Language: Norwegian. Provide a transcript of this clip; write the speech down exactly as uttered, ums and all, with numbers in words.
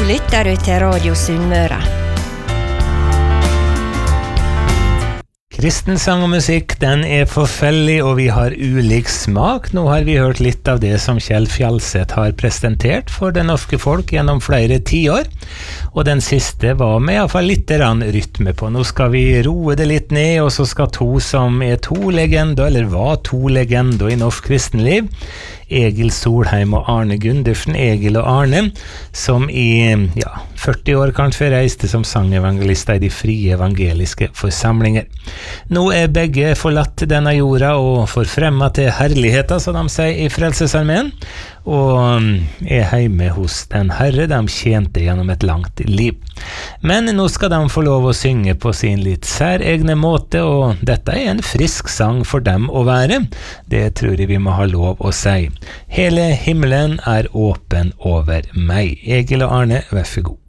lytter du til Radio Sunnmøre. Kristen sang og musikk, den er forfellig, og vi har ulik smak. Nå har vi hørt litt av det som Kjell Fjalseth har presentert for det norske folk gjennom flere tiår, og den siste var med i hvert fall litt rytme på. Nå skal vi roe det litt ned, og så skal to som er to legender, eller var to legender i norsk kristenliv, Egil Solheim og Arne Gundersen, Egil og Arne, som i ja, førti år kanskje reiste som sangevangelister i de frie evangeliske forsamlinger. Nå er begge forlatt denne jorda og forfremmet til herligheten, som de sier i Frelsesarmeen, og er hjemme hos den Herre de tjente gjennom et langt liv. Men nå skal de få lov å synge på sin litt særegne måte, og dette er en frisk sang for dem å være. Det tror jeg vi må ha lov å si. Hele himmelen er åpen over meg. Egil og Arne, vær så god.